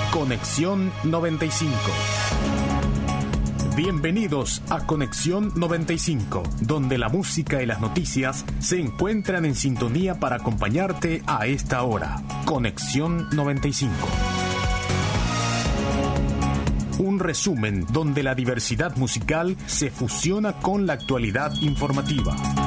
Conexión 95. Bienvenidos a Conexión 95, donde la música y las noticias se encuentran en sintonía para acompañarte a esta hora. Conexión 95. Un resumen donde la diversidad musical se fusiona con la actualidad informativa.